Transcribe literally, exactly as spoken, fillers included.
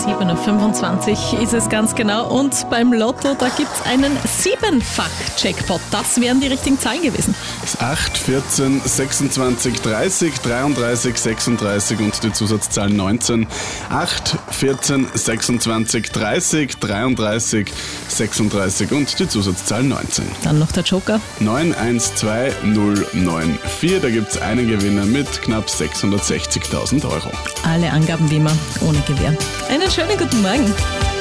sieben Uhr fünfundzwanzig ist es ganz genau. Und beim Lotto, da gibt es einen Siebenfach-Jackpot. Das wären die richtigen Zahlen gewesen. Das acht, vierzehn, sechsundzwanzig, dreißig, dreiunddreißig, sechsunddreißig und die Zusatzzahl neunzehn. acht, vierzehn, sechsundzwanzig, dreißig, dreiunddreißig, sechsunddreißig und die Zusatzzahl neunzehn. Dann noch der Joker. neun eins zwei null neun vier, da gibt es einen Gewinner mit knapp sechshundertsechzigtausend Euro. Alle Angaben wie immer ohne Gewähr. Einen schönen guten Morgen.